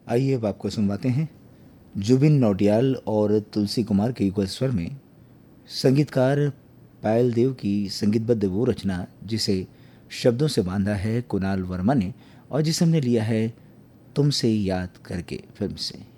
आइए अब आपको सुनवाते हैं जुबिन नौटियाल और तुलसी कुमार के युगल स्वर में संगीतकार पायल देव की संगीतबद्ध वो रचना जिसे शब्दों से बांधा है कुणाल वर्मा ने और जिसे हमने लिया है तुमसे याद करके फिल्म से।